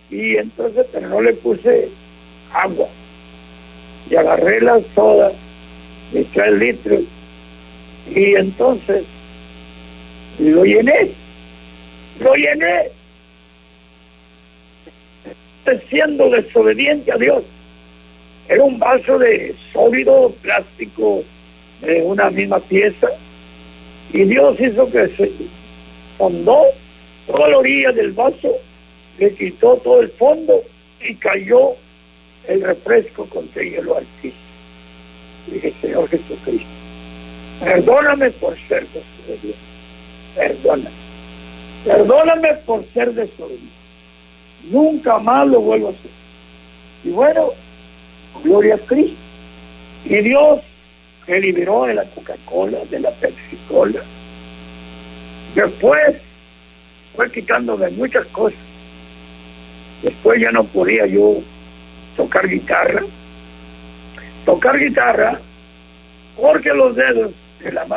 y entonces, pero no le puse agua. Y agarré la soda de 3 litros y entonces lo llené. Siendo desobediente a Dios. Era un vaso de sólido plástico de una misma pieza, y Dios hizo que se hondó toda la orilla del vaso, le quitó todo el fondo y cayó el refresco con hielo al piso. Dije, Señor Jesucristo, perdóname por ser desobediente, perdóname por ser desobediente, nunca más lo vuelvo a hacer. Y bueno, gloria a Cristo. Y Dios me liberó de la Coca-Cola, de la Pepsi-Cola. Después fue quitándome muchas cosas. Después ya no podía yo tocar guitarra porque los dedos de la mano